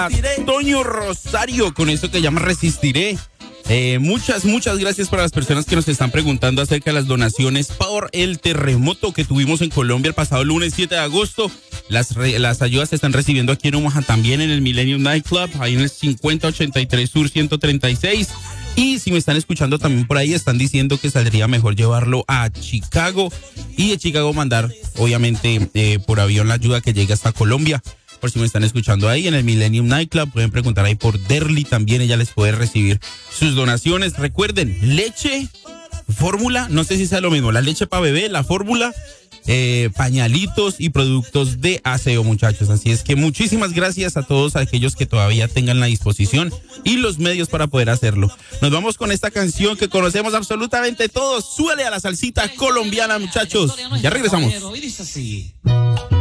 Toño Rosario con eso que llama Resistiré. Muchas gracias para las personas que nos están preguntando acerca de las donaciones por el terremoto que tuvimos en Colombia el pasado lunes 7 de agosto. Las ayudas se están recibiendo aquí en Omaha también en el Millennium Nightclub, ahí en el 5083 Sur 136. Y si me están escuchando también por ahí, están diciendo que saldría mejor llevarlo a Chicago y de Chicago mandar, obviamente, por avión la ayuda que llegue hasta Colombia. Por si me están escuchando ahí en el Millennium Nightclub, pueden preguntar ahí por Derly también, ella les puede recibir sus donaciones. Recuerden, leche, fórmula, no sé si sea lo mismo, la leche para bebé, la fórmula, pañalitos y productos de aseo, muchachos. Así es que muchísimas gracias a todos aquellos que todavía tengan la disposición y los medios para poder hacerlo. Nos vamos con esta canción que conocemos absolutamente todos. Súbele a la salsita colombiana, muchachos. Ya regresamos.